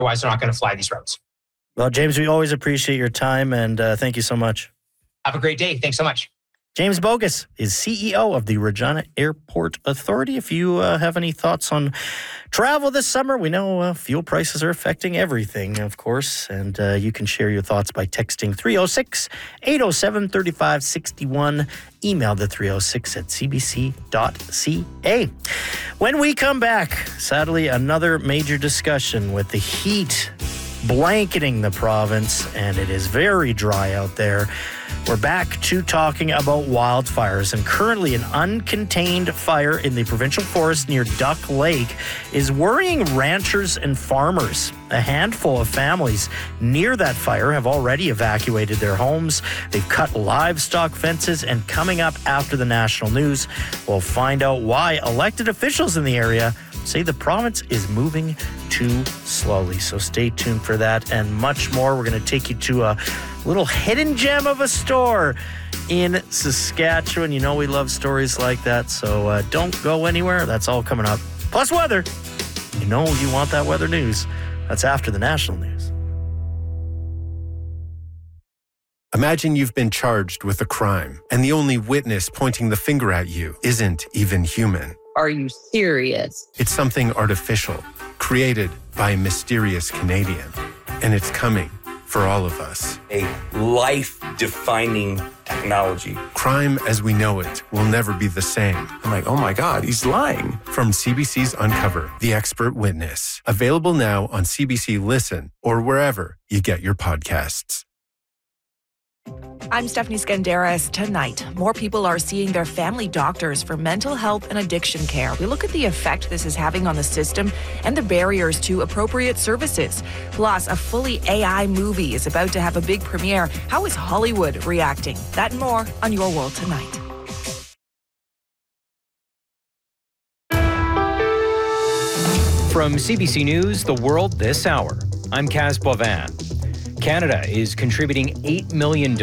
Otherwise, they're not going to fly these routes. Well, James, we always appreciate your time, and thank you so much. Have a great day. Thanks so much. James Bogus is CEO of the Regina Airport Authority. If you have any thoughts on travel this summer, we know fuel prices are affecting everything, of course, and you can share your thoughts by texting 306-807-3561. Email the 306@cbc.ca. When we come back, sadly, another major discussion with the heat blanketing the province, and it is very dry out there. We're back to talking about wildfires, and currently an uncontained fire in the provincial forest near Duck Lake is worrying ranchers and farmers. A handful of families near that fire have already evacuated their homes. They've cut livestock fences, and coming up after the national news, we'll find out why elected officials in the area say the province is moving too slowly. So stay tuned for that and much more. We're going to take you to a little hidden gem of a store in Saskatchewan. You know we love stories like that, so don't go anywhere. That's all coming up. Plus weather. You know you want that weather news. That's after the national news. Imagine you've been charged with a crime, and the only witness pointing the finger at you isn't even human. Are you serious? It's something artificial, created by a mysterious Canadian. And it's coming for all of us. A life-defining technology. Crime as we know it will never be the same. I'm like, oh my God, he's lying. From CBC's Uncover, The Expert Witness. Available now on CBC Listen or wherever you get your podcasts. I'm Stephanie Skandaris. Tonight, more people are seeing their family doctors for mental health and addiction care. We look at the effect this is having on the system and the barriers to appropriate services. Plus, a fully AI movie is about to have a big premiere. How is Hollywood reacting? That and more on Your World Tonight. From CBC News, The World This Hour, I'm Kaz Boivin. Canada is contributing $8 million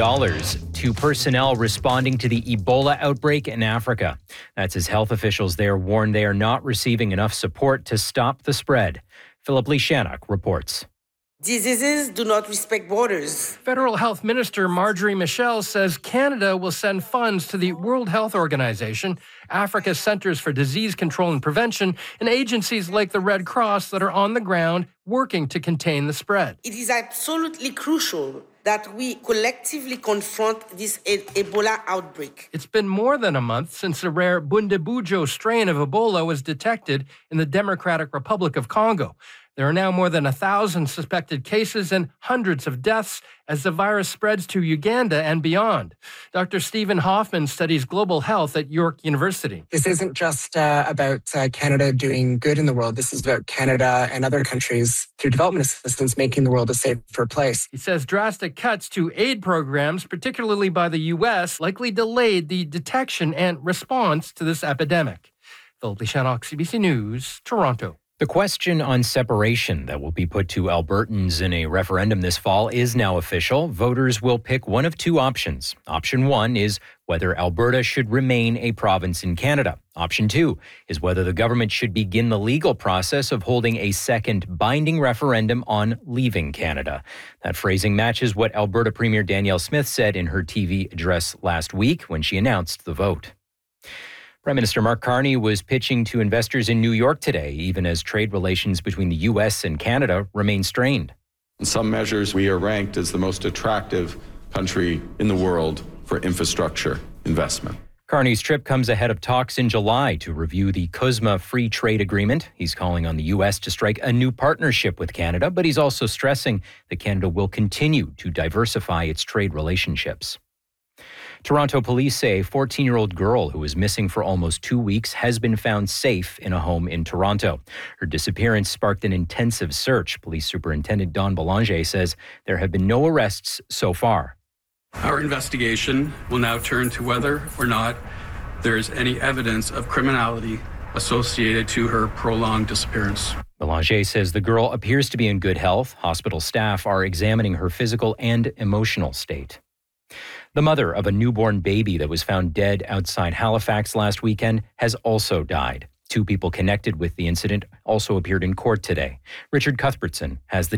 to personnel responding to the Ebola outbreak in Africa. That's as health officials there warn they are not receiving enough support to stop the spread. Philip Lishanuk reports. Diseases do not respect borders. Federal Health Minister Marjorie Michel says Canada will send funds to the World Health Organization, Africa's Centers for Disease Control and Prevention, and agencies like the Red Cross that are on the ground working to contain the spread. It is absolutely crucial that we collectively confront this Ebola outbreak. It's been more than a month since a rare Bundibugyo strain of Ebola was detected in the Democratic Republic of Congo. There are now more than 1,000 suspected cases and hundreds of deaths as the virus spreads to Uganda and beyond. Dr. Stephen Hoffman studies global health at York University. This isn't just about Canada doing good in the world. This is about Canada and other countries, through development assistance, making the world a safer place. He says drastic cuts to aid programs, particularly by the U.S., likely delayed the detection and response to this epidemic. Philip Lishanuk, CBC News, Toronto. The question on separation that will be put to Albertans in a referendum this fall is now official. Voters will pick one of two options. Option one is whether Alberta should remain a province in Canada. Option two is whether the government should begin the legal process of holding a second binding referendum on leaving Canada. That phrasing matches what Alberta Premier Danielle Smith said in her TV address last week when she announced the vote. Prime Minister Mark Carney was pitching to investors in New York today, even as trade relations between the U.S. and Canada remain strained. In some measures, we are ranked as the most attractive country in the world for infrastructure investment. Carney's trip comes ahead of talks in July to review the CUSMA free trade agreement. He's calling on the U.S. to strike a new partnership with Canada, but he's also stressing that Canada will continue to diversify its trade relationships. Toronto police say a 14-year-old girl who was missing for almost 2 weeks has been found safe in a home in Toronto. Her disappearance sparked an intensive search. Police Superintendent Don Belanger says there have been no arrests so far. Our investigation will now turn to whether or not there is any evidence of criminality associated to her prolonged disappearance. Belanger says the girl appears to be in good health. Hospital staff are examining her physical and emotional state. The mother of a newborn baby that was found dead outside Halifax last weekend has also died. 2 people connected with the incident also appeared in court today. Richard Cuthbertson has the